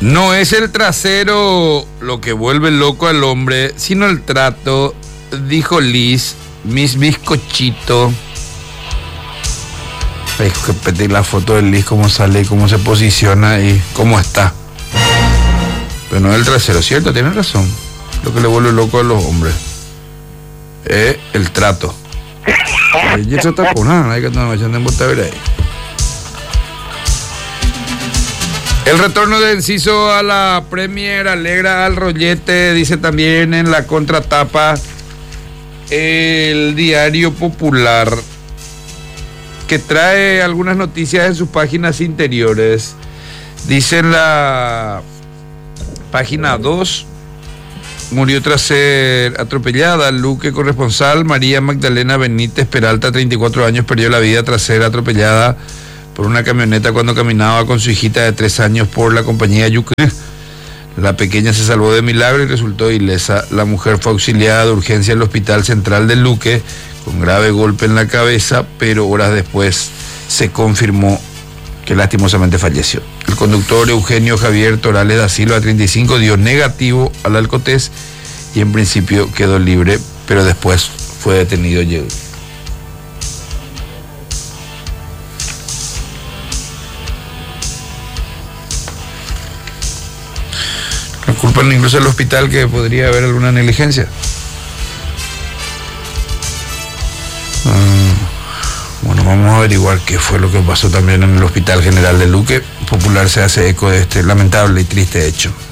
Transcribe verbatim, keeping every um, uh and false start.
No es el trasero lo que vuelve loco al hombre, sino el trato, dijo Liz, mis bizcochito. Hay que pedir la foto de Liz, cómo sale, cómo se posiciona y cómo está. Pero no es el trasero, ¿cierto? Tienes razón. Lo que le vuelve loco a los hombres es el trato. Y eso está con nada, hay que tomar en Botavera ahí. El retorno de Enciso a la Premier alegra al Rollete, dice también en la contratapa el Diario Popular, que trae algunas noticias en sus páginas interiores. Dice en la página dos, murió tras ser atropellada. Luque corresponsal, María Magdalena Benítez Peralta, treinta y cuatro años, perdió la vida tras ser atropellada por una camioneta cuando caminaba con su hijita de tres años por la compañía Yucre. La pequeña se salvó de milagro y resultó ilesa. La mujer fue auxiliada de urgencia al Hospital Central de Luque con grave golpe en la cabeza, pero horas después se confirmó que lastimosamente falleció. El conductor Eugenio Javier Torales da Silva, treinta y cinco, dio negativo al alcotés y en principio quedó libre, pero después fue detenido. La culpan incluso al hospital, que podría haber alguna negligencia. Uh, bueno, vamos a averiguar qué fue lo que pasó también en el Hospital General de Luque. Popular se hace eco de este lamentable y triste hecho.